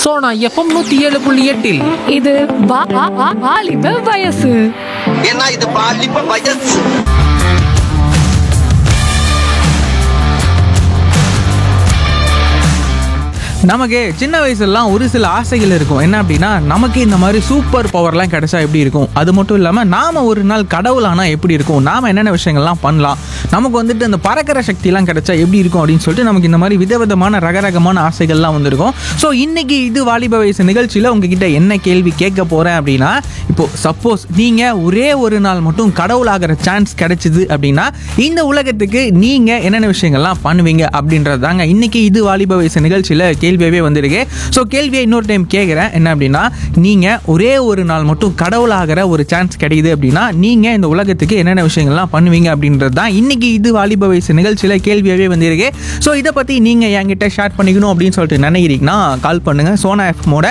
Sona FM 107.8 இது வாலிப வயசு. ஏன்னா இது பாலிப்ப வயசு. நமக்கு சின்ன வயசுலாம் ஒரு சில ஆசைகள் இருக்கும். என்ன அப்படின்னா, நமக்கு இந்த மாதிரி சூப்பர் பவர்லாம் கிடைச்சா எப்படி இருக்கும், அது மட்டும் இல்லாமல் நாம் ஒரு நாள் கடவுளானா எப்படி இருக்கும், நாம் என்னென்ன விஷயங்கள்லாம் பண்ணலாம், நமக்கு வந்துட்டு அந்த பறக்கிற சக்திலாம் கிடைச்சா எப்படி இருக்கும் அப்படின்னு சொல்லிட்டு நமக்கு இந்த மாதிரி விதவிதமான ரகரகமான ஆசைகள்லாம் வந்திருக்கும். ஸோ இன்றைக்கி இது வாலிப வயசு நிகழ்ச்சியில் உங்ககிட்ட என்ன கேள்வி கேட்க போகிறேன் அப்படின்னா, இப்போது சப்போஸ் நீங்கள் ஒரே ஒரு நாள் மட்டும் கடவுளாகிற சான்ஸ் கிடைச்சிது அப்படின்னா இந்த உலகத்துக்கு நீங்கள் என்னென்ன விஷயங்கள்லாம் பண்ணுவீங்க அப்படின்றது தாங்க இன்றைக்கி இது வாலிப வயசு நிகழ்ச்சியில் கேள்வியாகவே வந்திருக்கு. ஸோ கேள்வியை இன்னொரு டைம் கேட்குறேன். என்ன அப்படின்னா, நீங்கள் ஒரே ஒரு நாள் மட்டும் கடவுளாகிற ஒரு சான்ஸ் கிடைக்குது அப்படின்னா நீங்கள் இந்த உலகத்துக்கு என்னென்ன விஷயங்கள்லாம் பண்ணுவீங்க அப்படின்றது தான் இன்றைக்கி இது வாலிப வயசு நிகழ்ச்சியில் கேள்வியாகவே வந்திருக்கு. ஸோ இதை பற்றி நீங்கள் என்கிட்ட ஷேர் பண்ணிக்கணும் அப்படின்னு சொல்லிட்டு நினைக்கிறீங்கன்னா கால் பண்ணுங்கள். சோனா எஃப்எம்மோட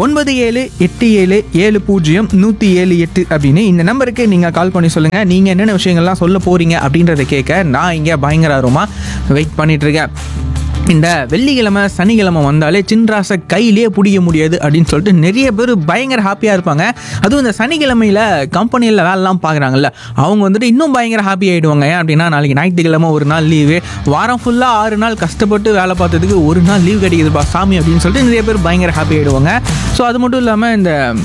9787070178 அப்படின்னு இந்த நம்பருக்கு நீங்கள் கால் பண்ணி சொல்லுங்கள். நீங்கள் என்னென்ன விஷயங்கள்லாம் சொல்ல போகிறீங்க அப்படின்றத கேட்க நான் இங்கே பயங்கர ஆர்வமாக வெயிட் பண்ணிகிட்ருக்கேன். இந்த வெள்ளிக்கிழமை சனிக்கிழமை வந்தாலே சின்ராசை கையிலே பிடிக்க முடியாது அப்படின்னு சொல்லிட்டு நிறைய பேர் பயங்கர ஹாப்பியாக இருப்பாங்க. அதுவும் இந்த சனிக்கிழமையில் கம்பெனியில் வேலைலாம் பார்க்குறாங்கல்ல, அவங்க வந்துட்டு இன்னும் பயங்கர ஹாப்பி ஆகிடுவாங்க. ஏன் அப்படின்னா, நாளைக்கு ஞாயிற்றுக்கிழமை ஒரு நாள் லீவு, வாரம் ஃபுல்லாக 6 நாள் கஷ்டப்பட்டு வேலை பார்த்ததுக்கு ஒரு நாள் லீவ் கிடைக்குதுப்பா சாமி அப்படின்னு சொல்லிட்டு நிறைய பேர் பயங்கர ஹாப்பி ஆகிடுவாங்க. ஸோ அது மட்டும் இல்லாமல்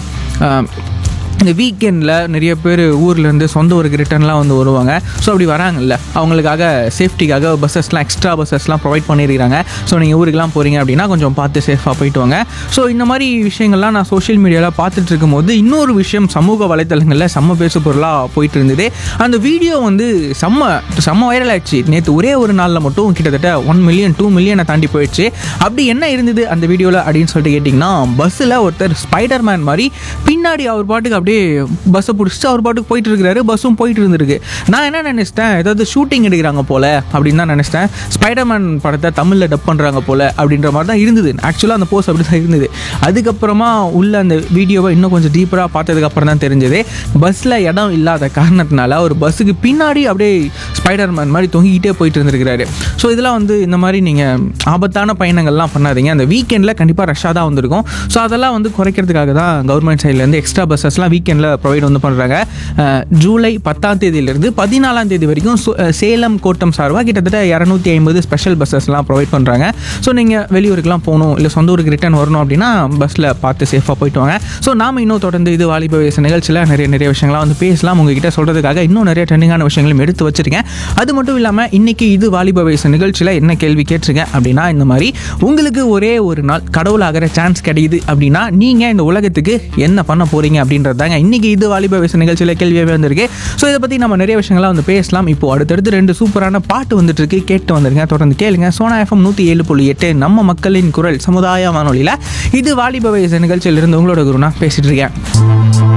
இந்த வீக்கெண்டில் நிறைய பேர் ஊர்லேருந்து சொந்த ஊருக்கு ரிட்டர்ன்லாம் வந்து வருவாங்க. ஸோ அப்படி வராங்கல்ல, அவங்களுக்காக சேஃப்டிக்காக பஸ்ஸஸ்லாம் எக்ஸ்ட்ரா பஸ்ஸஸ்லாம் ப்ரொவைட் பண்ணியிருக்கிறாங்க. ஸோ நீங்கள் ஊருக்குலாம் போகிறீங்க அப்படின்னா கொஞ்சம் பார்த்து சேஃபாக போயிட்டு வாங்க. ஸோ இந்த மாதிரி விஷயங்கள்லாம் நான் சோஷியல் மீடியாவில் பார்த்துட்டு இருக்கும்போது இன்னொரு விஷயம் சமூக வலைத்தளங்களில் செம்ம பேசு பொருளாக போயிட்டு இருந்தது. அந்த வீடியோ வந்து செம்ம வைரல் ஆயிடுச்சு. நேற்று ஒரே ஒரு நாளில் மட்டும் கிட்டத்தட்ட 1 மில்லியன் 2 மில்லியனை தாண்டி போயிடுச்சு. அப்படி என்ன இருந்தது அந்த வீடியோவில் அப்படின்னு சொல்லிட்டு கேட்டிங்கன்னா, பஸ்ஸில் ஒருத்தர் ஸ்பைடர்மேன் மாதிரி பின்னாடி அவர் பாட்டுக்கு அப்படியே பஸ்ஸை பிடிச்சிட்டு அவர் பாட்டுக்கு போயிட்டு இருக்கிறாரு. பஸ்ஸும் போயிட்டு இருந்திருக்கு. நான் என்ன நினச்சிட்டேன், ஏதாவது ஷூட்டிங் எடுக்கிறாங்க போல அப்படின்னு தான் நினச்சிட்டேன். ஸ்பைடர்மேன் படத்தை தமிழில் டப் பண்ணுறாங்க போல அப்படின்ற மாதிரி தான் இருந்தது. ஆக்சுவலாக அந்த போஸ்ட் அப்படி தான் இருந்தது. அதுக்கப்புறமா உள்ள அந்த வீடியோவை இன்னும் கொஞ்சம் டீப்பராக பார்த்ததுக்கப்புறம் தான் தெரிஞ்சது, பஸ்ஸில் இடம் இல்லாத காரணத்தினால ஒரு பஸ்ஸுக்கு பின்னாடி அப்படியே ஸ்பைடர்மேன் மாதிரி தொங்கிக்கிட்டே போயிட்டு இருந்திருக்கிறாரு. ஸோ இதெல்லாம் வந்து இந்த மாதிரி நீங்கள் ஆபத்தான பயணங்கள்லாம் பண்ணாதீங்க. அந்த வீக்கெண்டில் கண்டிப்பாக ரஷ்ஷாக தான் வந்திருக்கும். ஸோ அதெல்லாம் வந்து குறைக்கிறதுக்காக தான் கவர்மெண்ட் சைட்லேருந்து எக்ஸ்ட்ரா பஸ்ஸஸ்லாம் வீக்கெண்டில் ப்ரொவைட் வந்து பண்ணுறாங்க. ஜூலை 10ஆம் தேதியிலிருந்து 14ஆம் தேதி வரைக்கும் சேலம் கோட்டம் சார்பாக கிட்டத்தட்ட 250 ஸ்பெஷல் பஸ்ஸஸ்லாம் ப்ரொவைட் பண்ணுறாங்க. ஸோ நீங்கள் வெளியூருக்குலாம் போகணும், இல்லை சொந்த ஊருக்கு ரிட்டர்ன் வரணும் அப்படின்னா பஸ்ஸில் பார்த்து சேஃபாக போயிட்டு வாங்க. ஸோ நாம் இன்னும் தொடர்ந்து இது வாலிப வயசு நிகழ்ச்சியில் நிறைய விஷயங்கள்லாம் வந்து பேசலாம். உங்ககிட்ட சொல்கிறதுக்காக இன்னும் நிறைய ட்ரெண்டிங்கான விஷயங்களும் எடுத்து வச்சுருக்கேன். அது மட்டும் இல்லாமல் இன்றைக்கி இது வாலிப வயசு நிகழ்ச்சியில் என்ன கேள்வி கேட்டிருக்கேன் அப்படின்னா, இந்த மாதிரி உங்களுக்கு ஒரே ஒரு நாள் கடவுளாகிற சான்ஸ் கிடைக்குது அப்படின்னா நீங்கள் இந்த உலகத்துக்கு என்ன பண்ண போகிறீங்க அப்படின்றது தாங்க இன்றைக்கி இது வாலிப வயசு நிகழ்ச்சியில் கேள்வியாகவே வந்திருக்கு. ஸோ இதை பற்றி நம்ம நிறைய விஷயங்கள்லாம் வந்து பேசலாம். இப்போ அடுத்தடுத்து 2 சூப்பரான பாட்டு வந்துட்டு இருக்கு, கேட்டு வந்துருங்க. தொடர்ந்து கேளுங்க. சோனா எஃப்எம் 107.8 நம்ம மக்களின் குரல் சமுதாய வானொலியில் இது வாலிப வயசு நிகழ்ச்சியிலிருந்து உங்களோட குருனா பேசிட்டு இருக்கேன்.